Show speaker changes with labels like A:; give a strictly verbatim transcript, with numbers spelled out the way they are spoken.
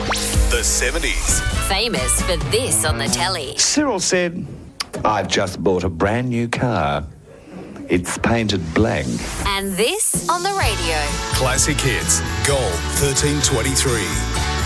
A: The seventies.
B: Famous for this on the telly.
C: Cyril said, I've just bought a brand new car. It's painted blank.
B: And this on the radio.
A: Classic hits. Gold thirteen twenty-three.